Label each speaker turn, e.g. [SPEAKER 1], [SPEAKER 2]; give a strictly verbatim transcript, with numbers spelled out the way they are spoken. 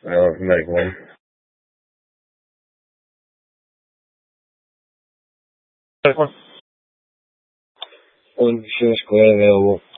[SPEAKER 1] Uh, medic one. Medic one. One Sure Square available.